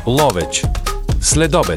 Ловеч. Следобед.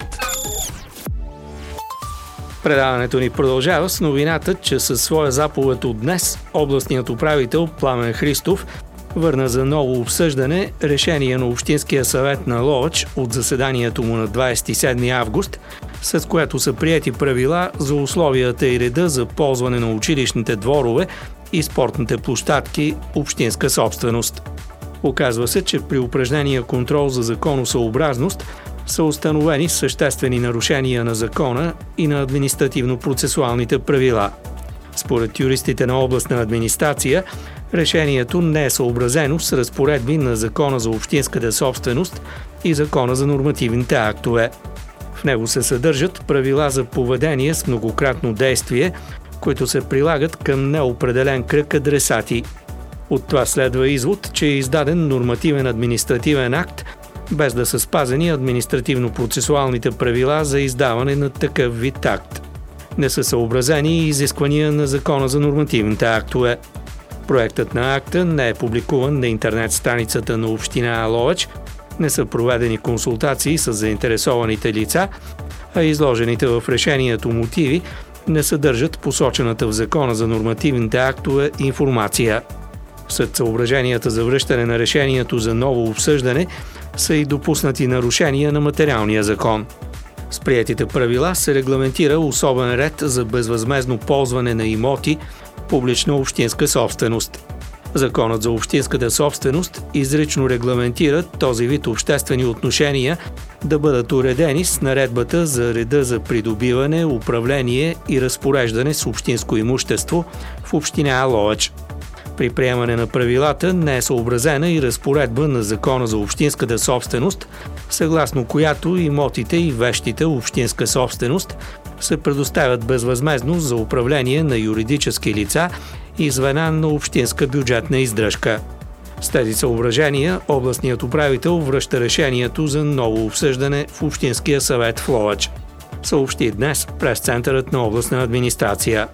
Предаването ни продължава с новината, че със своя заповед от днес областният управител Пламен Христов върна за ново обсъждане решение на Общинския съвет на Ловеч от заседанието му на 27 август, с което са приети правила за условията и реда за ползване на училищните дворове и спортните площадки общинска собственост. Оказва се, че при упражнения контрол за законосъобразност са установени съществени нарушения на закона и на административно-процесуалните правила. Според юристите на областна администрация, решението не е съобразено с разпоредби на Закона за общинската собственост и Закона за нормативните актове. В него се съдържат правила за поведение с многократно действие, които се прилагат към неопределен кръг адресати. От това следва извод, че е издаден нормативен административен акт, без да са спазени административно-процесуалните правила за издаване на такъв вид акт. Не са съобразени и изисквания на Закона за нормативните актове. Проектът на акта не е публикуван на интернет страницата на община Ловеч, не са проведени консултации с заинтересованите лица, а изложените в решението мотиви не съдържат посочената в Закона за нормативните актове информация. След съображенията за връщане на решението за ново обсъждане са и допуснати нарушения на материалния закон. С приетите правила се регламентира особен ред за безвъзмездно ползване на имоти публична общинска собственост. Законът за общинската собственост изрично регламентира този вид обществени отношения да бъдат уредени с наредбата за реда за придобиване, управление и разпореждане с общинско имущество в община Ловеч. При приемане на правилата не е съобразена и разпоредба на Закона за общинската собственост, съгласно която имотите и вещите общинска собственост се предоставят безвъзмездно за управление на юридически лица и звена на общинска бюджетна издръжка. С тези съображения областният управител връща решението за ново обсъждане в Общинския съвет в Ловеч. Съобщи днес пресцентърът на областна администрация.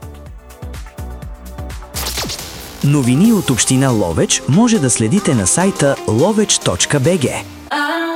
Новини от община Ловеч може да следите на сайта lovech.bg.